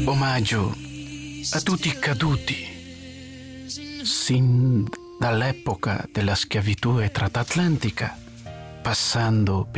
Omaggio a tutti i caduti sin dall'epoca della schiavitù transatlantica, passando